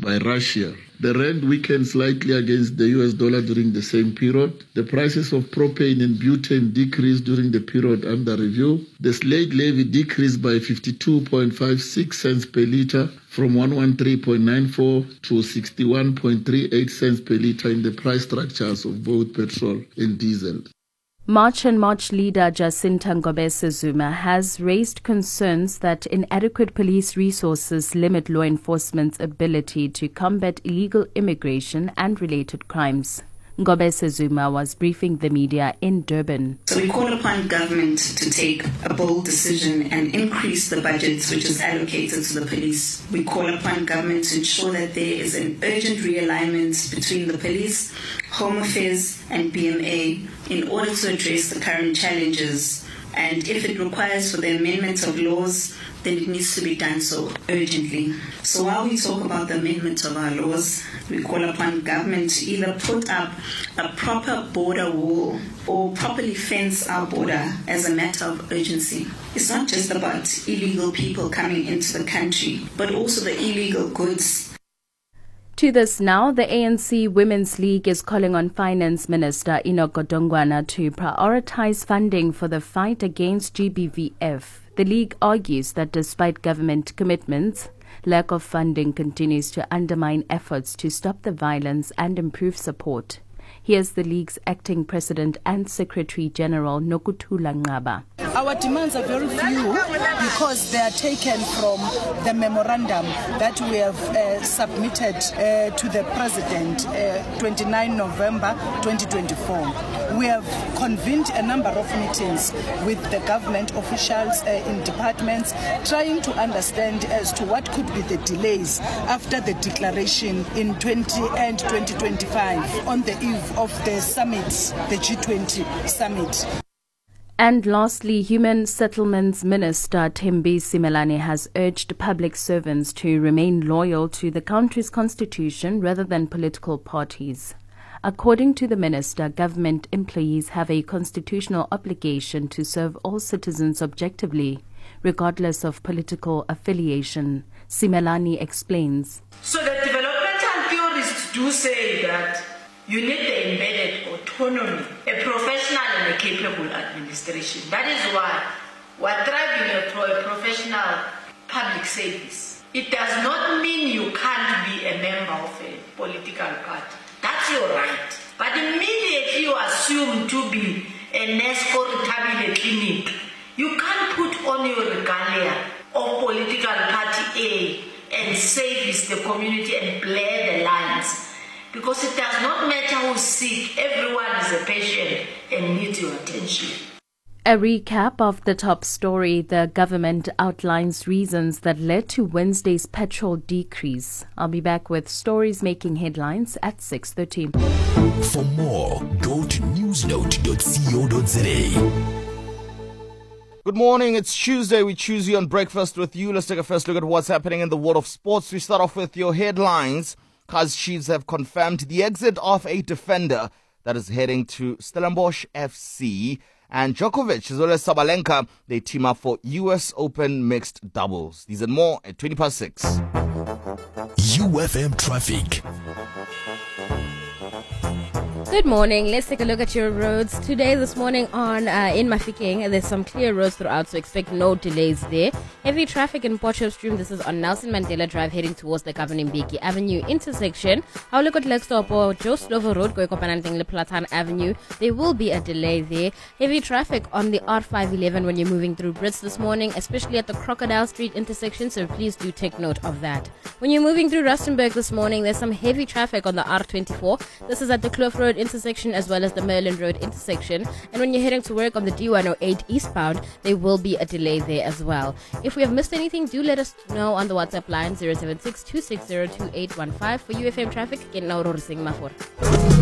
by Russia. The rand weakened slightly against the US dollar during the same period. The prices of propane and butane decreased during the period under review. The slate levy decreased by 52.56 cents per litre from 113.94 to 61.38 cents per litre in the price structures of both petrol and diesel. March and March leader Jacinta Ngobese Zuma has raised concerns that inadequate police resources limit law enforcement's ability to combat illegal immigration and related crimes. Ngobese Zuma was briefing the media in Durban. So we call upon government to take a bold decision and increase the budget which is allocated to the police. We call upon government to ensure that there is an urgent realignment between the police, Home Affairs and BMA in order to address the current challenges. And if it requires for the amendment of laws, then it needs to be done so urgently. So while we talk about the amendment of our laws, we call upon government to either put up a proper border wall or properly fence our border as a matter of urgency. It's not just about illegal people coming into the country, but also the illegal goods. To this now, the ANC Women's League is calling on Finance Minister Enoch Godongwana to prioritize funding for the fight against GBVF. The League argues that despite government commitments, lack of funding continues to undermine efforts to stop the violence and improve support. Here's the League's acting president and secretary general, Nokuthula Nqaba. Our demands are very few because they are taken from the memorandum that we have submitted to the President 29 November 2024. We have convened a number of meetings with the government officials in departments, trying to understand as to what could be the delays after the declaration in 2025 on the eve of the summit, the G20 summit. And lastly, Human Settlements Minister Thembi Simelane has urged public servants to remain loyal to the country's constitution rather than political parties. According to the minister, government employees have a constitutional obligation to serve all citizens objectively, regardless of political affiliation. Simelane explains. So the developmental theorists do say that you need the embedded autonomy, a professional and a capable administration. That is why we're driving for a professional public service. It does not mean you can't be a member of a political party. That's your right. But immediately you assume to be a NESCO retabile clinic, you can't put on your regalia of political party A and service the community and blur the lines. Because it does not matter who's sick, everyone is a patient and needs your attention. A recap of the top story. The government outlines reasons that led to Wednesday's petrol decrease. I'll be back with stories making headlines at 6:30. For more, go to newsnote.co.za. Good morning, it's Tuesday. We choose you on Breakfast with you. Let's take a first look at what's happening in the world of sports. We start off with your headlines. Kaizer Chiefs have confirmed the exit of a defender that is heading to Stellenbosch FC. And Djokovic as well as Sabalenka, they team up for US Open mixed doubles. These and more at 6:20. UFM Traffic. Good morning. Let's take a look at your roads. Today, this morning on in Mafikeng, there's some clear roads throughout, so expect no delays there. Heavy traffic in Potchefstroom. This is on Nelson Mandela Drive heading towards the Governing Mbeki Avenue intersection. How look at Lexstop or Joe Slovo Road going up and Le Platan Avenue. There will be a delay there. Heavy traffic on the R511 when you're moving through Brits this morning, especially at the Crocodile Street intersection, so please do take note of that. When you're moving through Rustenburg this morning, there's some heavy traffic on the R24. This is at the Kloof Road intersection as well as the Merlin Road intersection. And when you're heading to work on the D108 eastbound, there will be a delay there as well. If we have missed anything, do let us know on the WhatsApp line 076 260 2815 for UFM traffic. Get now Rorising Mafor.